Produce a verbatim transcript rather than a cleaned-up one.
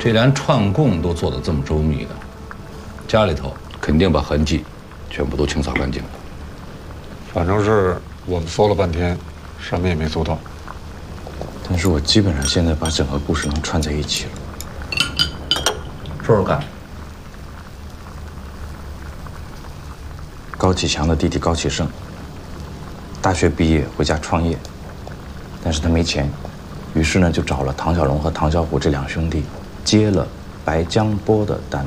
这连串供都做得这么周密的，家里头肯定把痕迹全部都清扫干净了。 反正是我们搜了半天，什么也没搜到。 但是我基本上现在把整个故事能串在一起了。 说说看。 高启强的弟弟高启盛，大学毕业回家创业，但是他没钱，于是呢就找了唐小龙和唐小虎这两兄弟，接了白江波的单